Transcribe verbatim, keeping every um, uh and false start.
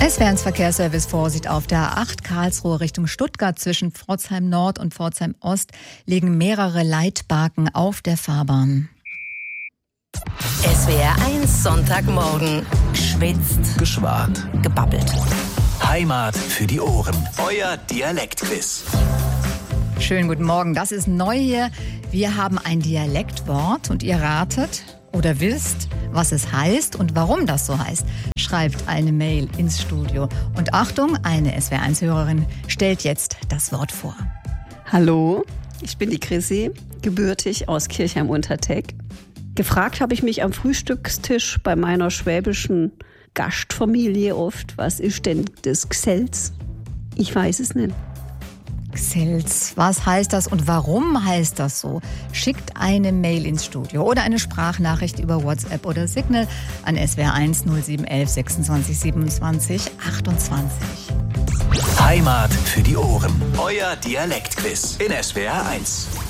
S W R eins Verkehrsservice vorsieht: Auf der A acht Karlsruhe Richtung Stuttgart zwischen Pforzheim Nord und Pforzheim Ost liegen mehrere Leitbarken auf der Fahrbahn. S W R eins Sonntagmorgen. Geschwitzt. Geschwart. Gebabbelt. Heimat für die Ohren. Euer Dialektquiz. Schönen guten Morgen, das ist neu hier. Wir haben ein Dialektwort und ihr ratet oder wisst, was es heißt und warum das so heißt. Schreibt eine Mail ins Studio. Und Achtung, eine S W R eins Hörerin stellt jetzt das Wort vor. Hallo, ich bin die Chrissy, gebürtig aus Kirchheim-Unterteck. Gefragt habe ich mich am Frühstückstisch bei meiner schwäbischen Gastfamilie oft, was ist denn das Gselz? Ich weiß es nicht. Gselz, was heißt das und warum heißt das so? Schickt eine Mail ins Studio oder eine Sprachnachricht über WhatsApp oder Signal an S W R eins null sieben eins eins sechsundzwanzig siebenundzwanzig achtundzwanzig. Heimat für die Ohren. Euer Dialektquiz in S W R eins.